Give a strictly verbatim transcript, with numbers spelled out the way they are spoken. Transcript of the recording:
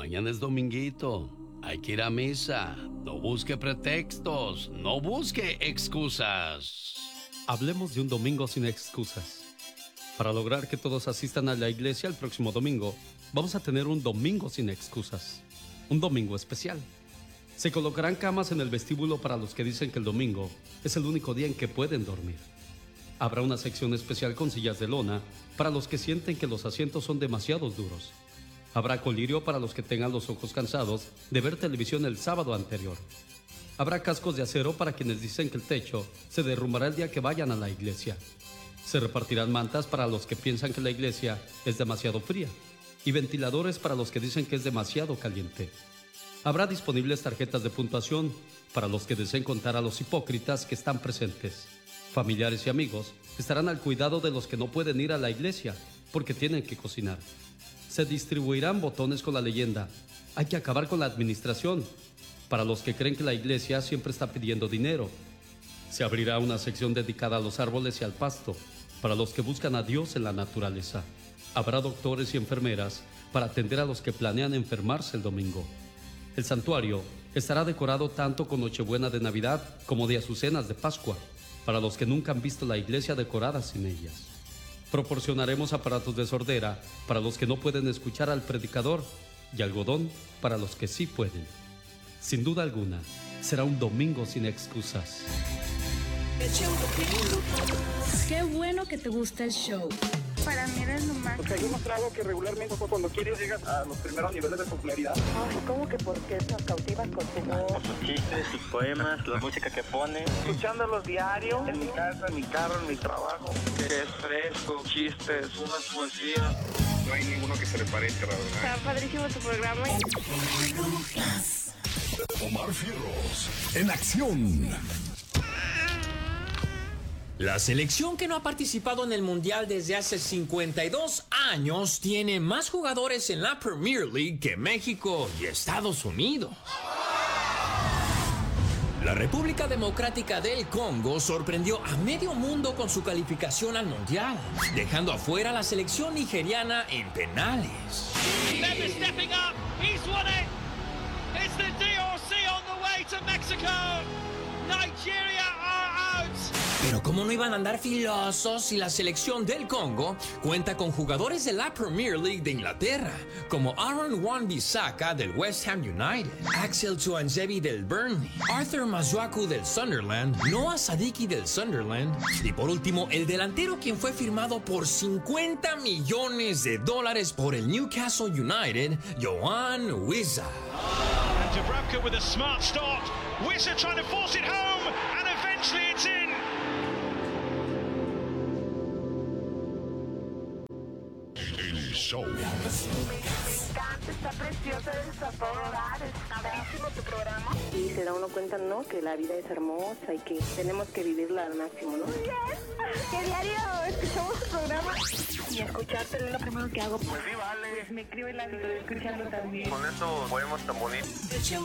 mañana es dominguito. Hay que ir a misa. No busque pretextos. No busque excusas. Hablemos de un domingo sin excusas. Para lograr que todos asistan a la iglesia el próximo domingo, vamos a tener un domingo sin excusas. Un domingo especial. Se colocarán camas en el vestíbulo para los que dicen que el domingo es el único día en que pueden dormir. Habrá una sección especial con sillas de lona para los que sienten que los asientos son demasiado duros. Habrá colirio para los que tengan los ojos cansados de ver televisión el sábado anterior. Habrá cascos de acero para quienes dicen que el techo se derrumbará el día que vayan a la iglesia. Se repartirán mantas para los que piensan que la iglesia es demasiado fría y ventiladores para los que dicen que es demasiado caliente. Habrá disponibles tarjetas de puntuación para los que deseen contar a los hipócritas que están presentes. Familiares y amigos estarán al cuidado de los que no pueden ir a la iglesia porque tienen que cocinar. Se distribuirán botones con la leyenda: hay que acabar con la administración, para los que creen que la iglesia siempre está pidiendo dinero. Se abrirá una sección dedicada a los árboles y al pasto, para los que buscan a Dios en la naturaleza. Habrá doctores y enfermeras para atender a los que planean enfermarse el domingo. El santuario estará decorado tanto con Nochebuena de Navidad como de azucenas de Pascua, para los que nunca han visto la iglesia decorada sin ellas. Proporcionaremos aparatos de sordera para los que no pueden escuchar al predicador y algodón para los que sí pueden. Sin duda alguna, será un domingo sin excusas. Qué bueno que te gusta el show. Para mí eres lo más. Porque hay demostrado que regularmente cuando quieres llegas a los primeros niveles de popularidad. Ay, ¿cómo que por qué nos cautivas con tu voz? Por sus chistes, sus poemas, la música que pone. Escuchándolos diario, en mi casa, en mi carro, en mi trabajo. Que es fresco, chistes, unas poesías. No hay ninguno que se le parezca, la verdad. Está padrísimo tu programa. Omar Fierros, en acción. La selección, que no ha participado en el Mundial desde hace cincuenta y dos años, tiene más jugadores en la Premier League que México y Estados Unidos. La República Democrática del Congo sorprendió a medio mundo con su calificación al Mundial, dejando afuera a la selección nigeriana en penales. Pero ¿cómo no iban a andar filosos si la selección del Congo cuenta con jugadores de la Premier League de Inglaterra, como Aaron Wan-Bissaka del West Ham United, Axel Tuanzebe del Burnley, Arthur Masuaku del Sunderland, Noah Sadiki del Sunderland y por último el delantero quien fue firmado por cincuenta millones de dólares por el Newcastle United, Yohan Wissa. And Dubravka with a smart start. Wissa trying to force it home and eventually it's in. El show. Me encanta, está precioso, eres a todo dar, está padrísimo tu programa. Y se da uno cuenta, ¿no? Que la vida es hermosa y que tenemos que vivirla al máximo, ¿no? Muy bien. Que diario escuchamos tu programa. Y escucharte es lo primero que hago. Pues sí, vale. Pues me escribe la vida escuchando también. Con eso podemos tan bonito.